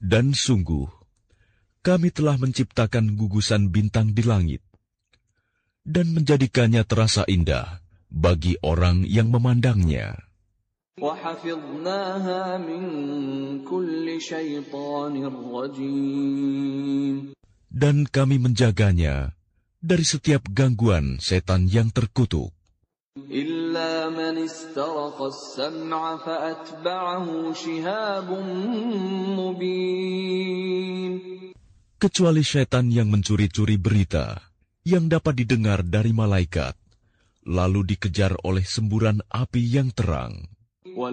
Dan sungguh, kami telah menciptakan gugusan bintang di langit dan menjadikannya terasa indah bagi orang yang memandangnya. وَحَفِظْنَاهَا مِنْ كُلِّ شَيْطَانٍ رَجِيمٍ. Dan kami menjaganya dari setiap gangguan setan yang terkutuk. إِلَّا مَنِ اسْتَرَقَ السَّمْعَ فَأَتْبَعَهُ شِهَابٌ مُبِينٌ. Kecuali setan yang mencuri-curi berita yang dapat didengar dari malaikat, lalu dikejar oleh semburan api yang terang.